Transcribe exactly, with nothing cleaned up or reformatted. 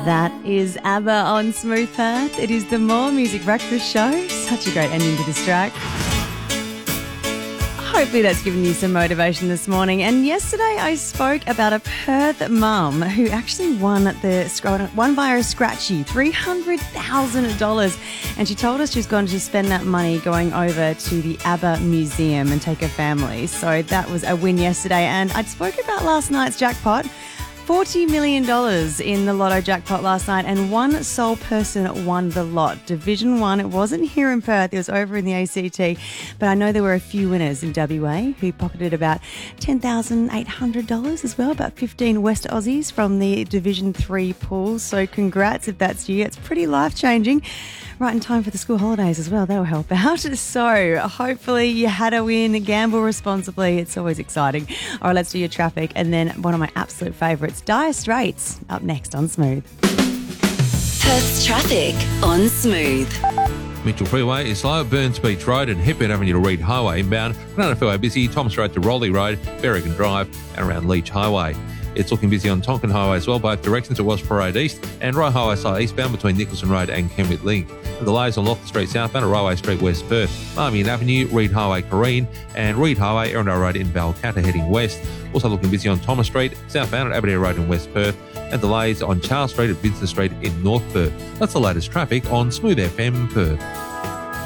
That is ABBA on Smooth Perth. It is the More Music Breakfast Show. Such a great ending to this track. Hopefully that's given you some motivation this morning. And yesterday I spoke about a Perth mum who actually won the won via a scratchy three hundred thousand dollars. And she told us she's going to spend that money going over to the ABBA Museum and take her family. So that was a win yesterday. And I spoke about last night's jackpot. forty million dollars in the lotto jackpot last night, and one sole person won the lot. Division one. It wasn't here in Perth, it was over in the A C T, but I know there were a few winners in W A who pocketed about ten thousand eight hundred dollars as well, about fifteen West Aussies from the Division three pool. So congrats if that's you. It's pretty life-changing. Right in time for the school holidays as well. That'll help out. So hopefully you had a win. Gamble responsibly. It's always exciting. All right, let's do your traffic. And then one of my absolute favourites, Dire Straits, up next on Smooth. Perth's traffic on Smooth. Mitchell Freeway is slow at Burns Beach Road and Hepburn Avenue to Reed Highway inbound. Granada Freeway busy, Thomas Road to Rowley Road, Berrigan Drive and around Leach Highway. It's looking busy on Tonkin Highway as well, both directions. It was Parade East and Roy Highway side eastbound between Nicholson Road and Kenwick Link. And delays on Loftus Street southbound at Railway Street West Perth, Marmion Avenue, Reed Highway Careen and Reed Highway, Erindale Road in Balcatta heading west. Also looking busy on Thomas Street, southbound at Aberdeen Road in West Perth, and delays on Charles Street at Vincent Street in North Perth. That's the latest traffic on Smooth F M Perth.